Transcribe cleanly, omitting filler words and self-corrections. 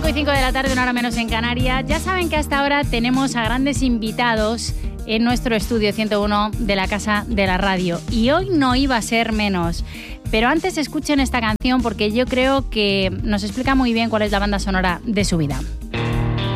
5:05 de la tarde, una hora menos en Canarias. Ya saben que hasta ahora tenemos a grandes invitados en nuestro estudio 101 de la Casa de la Radio. Y hoy no iba a ser menos. Pero antes escuchen esta canción porque yo creo que nos explica muy bien cuál es la banda sonora de su vida.